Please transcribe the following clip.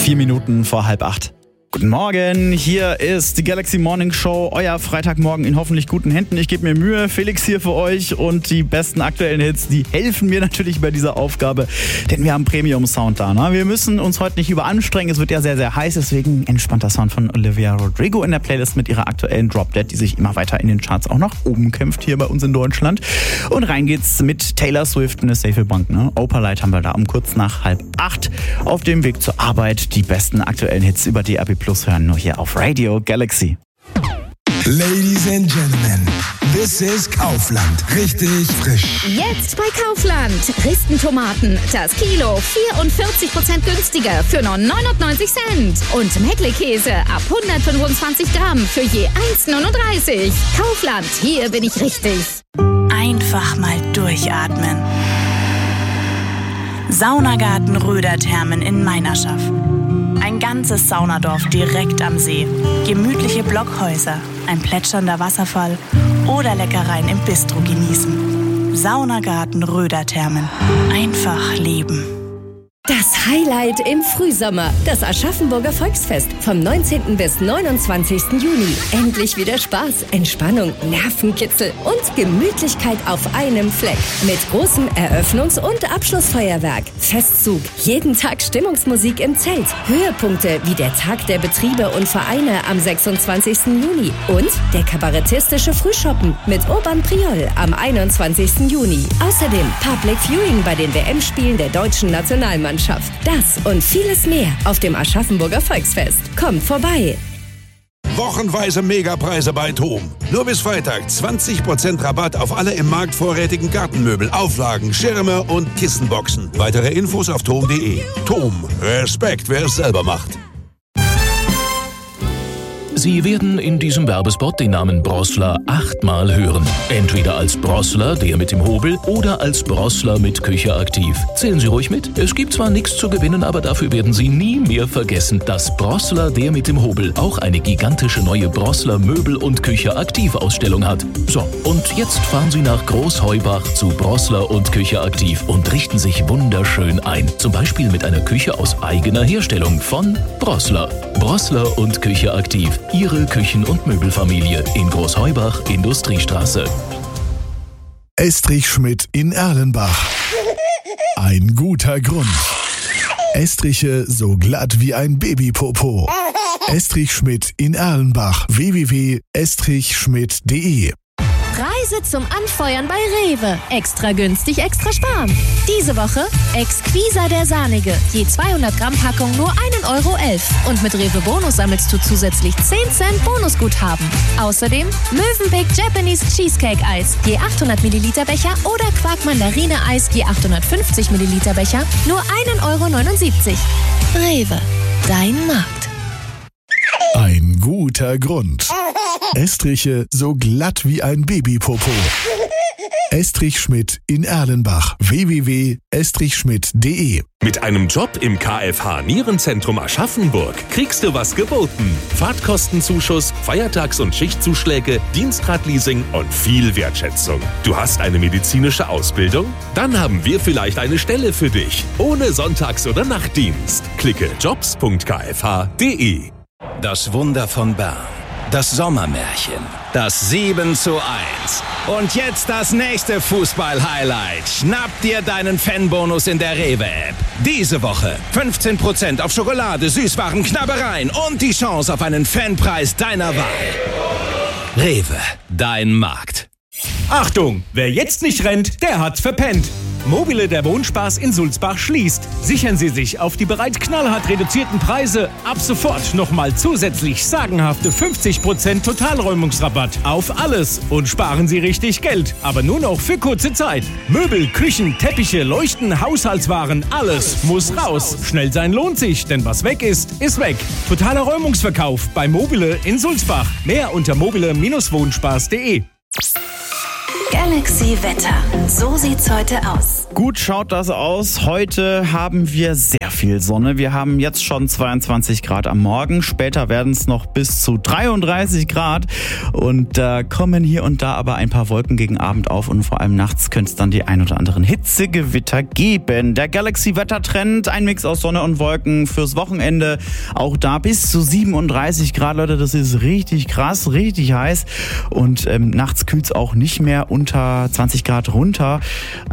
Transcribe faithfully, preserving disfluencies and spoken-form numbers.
Vier Minuten vor halb acht. Guten Morgen, hier ist die Galaxy Morning Show, euer Freitagmorgen in hoffentlich guten Händen. Ich gebe mir Mühe, Felix hier für euch und die besten aktuellen Hits, die helfen mir natürlich bei dieser Aufgabe, denn wir haben Premium-Sound da. Ne? Wir müssen uns heute nicht überanstrengen, es wird ja sehr, sehr heiß, deswegen entspannter Sound von Olivia Rodrigo in der Playlist mit ihrer aktuellen Drop Dead, die sich immer weiter in den Charts auch nach oben kämpft hier bei uns in Deutschland. Und rein geht's mit Taylor Swift und Safely Bank. Ne? Opalite haben wir da um kurz nach halb acht auf dem Weg zur Arbeit. Die besten aktuellen Hits über D A B Plus hören nur hier auf Radio Galaxy. Ladies and Gentlemen, this is Kaufland. Richtig frisch. Jetzt bei Kaufland. Ristentomaten. Das Kilo vierundvierzig Prozent günstiger für nur neunundneunzig Cent. Und Meckle-Käse ab hundertfünfundzwanzig Gramm für je eins neununddreißig. Kaufland, hier bin ich richtig. Einfach mal durchatmen. Saunagarten Röderthermen in Meinerschaff. Ein ganzes Saunadorf direkt am See. Gemütliche Blockhäuser, ein plätschernder Wasserfall oder Leckereien im Bistro genießen. Saunagarten Röderthermen. Einfach leben. Das Highlight im Frühsommer, das Aschaffenburger Volksfest vom neunzehnten bis neunundzwanzigsten Juni. Endlich wieder Spaß, Entspannung, Nervenkitzel und Gemütlichkeit auf einem Fleck. Mit großem Eröffnungs- und Abschlussfeuerwerk, Festzug, jeden Tag Stimmungsmusik im Zelt, Höhepunkte wie der Tag der Betriebe und Vereine am sechsundzwanzigsten Juni und der kabarettistische Frühschoppen mit Urban Priol am einundzwanzigsten Juni. Außerdem Public Viewing bei den W M-Spielen der deutschen Nationalmannschaft. Das und vieles mehr auf dem Aschaffenburger Volksfest. Kommt vorbei! Wochenweise Megapreise bei TOM. Nur bis Freitag zwanzig Prozent Rabatt auf alle im Markt vorrätigen Gartenmöbel, Auflagen, Schirme und Kissenboxen. Weitere Infos auf tom punkt de. TOM. Respekt, wer es selber macht. Sie werden in diesem Werbespot den Namen Brossler achtmal hören. Entweder als Brossler, der mit dem Hobel, oder als Brossler mit Küche aktiv. Zählen Sie ruhig mit. Es gibt zwar nichts zu gewinnen, aber dafür werden Sie nie mehr vergessen, dass Brossler, der mit dem Hobel, auch eine gigantische neue Brossler Möbel- und Küche aktiv Ausstellung hat. So, und jetzt fahren Sie nach Großheubach zu Brossler und Küche aktiv und richten sich wunderschön ein. Zum Beispiel mit einer Küche aus eigener Herstellung von Brossler. Brossler und Küche aktiv. Ihre Küchen- und Möbelfamilie in Großheubach, Industriestraße. Estrich Schmidt in Erlenbach. Ein guter Grund. Estriche so glatt wie ein Babypopo. Estrich Schmidt in Erlenbach. w w w punkt estrich schmidt punkt de. Preise zum Anfeuern bei Rewe. Extra günstig, extra sparen. Diese Woche Exquisa der Sahnige. Je zweihundert Gramm Packung nur ein Euro elf. Und mit Rewe Bonus sammelst du zusätzlich zehn Cent Bonusguthaben. Außerdem Mövenpick Japanese Cheesecake Eis. Je achthundert Milliliter Becher oder Quark Mandarine Eis. Je achthundertfünfzig Milliliter Becher. Nur ein Euro neunundsiebzig. Rewe. Dein Markt. Ein guter Grund. Estriche so glatt wie ein Babypopo. Estrich Schmidt in Erlenbach. w w w punkt estrich schmidt punkt de. Mit einem Job im K F H Nierenzentrum Aschaffenburg kriegst du was geboten. Fahrtkostenzuschuss, Feiertags- und Schichtzuschläge, Dienstradleasing und viel Wertschätzung. Du hast eine medizinische Ausbildung? Dann haben wir vielleicht eine Stelle für dich. Ohne Sonntags- oder Nachtdienst. Klicke jobs punkt k f h punkt de. Das Wunder von Bern. Das Sommermärchen. Das sieben zu eins. Und jetzt das nächste Fußball-Highlight. Schnapp dir deinen Fanbonus in der Rewe-App. Diese Woche fünfzehn Prozent auf Schokolade, Süßwaren, Knabbereien und die Chance auf einen Fanpreis deiner Wahl. Rewe, dein Markt. Achtung, wer jetzt nicht rennt, der hat verpennt. Mobile, der Wohnspaß in Sulzbach schließt. Sichern Sie sich auf die bereits knallhart reduzierten Preise ab sofort nochmal zusätzlich sagenhafte fünfzig Prozent Totalräumungsrabatt auf alles und sparen Sie richtig Geld, aber nur noch für kurze Zeit. Möbel, Küchen, Teppiche, Leuchten, Haushaltswaren, alles muss raus. Schnell sein lohnt sich, denn was weg ist, ist weg. Totaler Räumungsverkauf bei Mobile in Sulzbach. Mehr unter mobile Bindestrich wohnspaß punkt de. Galaxy Wetter. So sieht's heute aus. Gut schaut das aus. Heute haben wir sehr viel Sonne. Wir haben jetzt schon zweiundzwanzig Grad am Morgen. Später werden es noch bis zu dreiunddreißig Grad. Und da äh, kommen hier und da aber ein paar Wolken gegen Abend auf. Und vor allem nachts könnte es dann die ein oder anderen Hitzegewitter geben. Der Galaxy-Wettertrend, ein Mix aus Sonne und Wolken fürs Wochenende. Auch da bis zu siebenunddreißig Grad, Leute. Das ist richtig krass, richtig heiß. Und ähm, nachts kühlt es auch nicht mehr unter zwanzig Grad runter.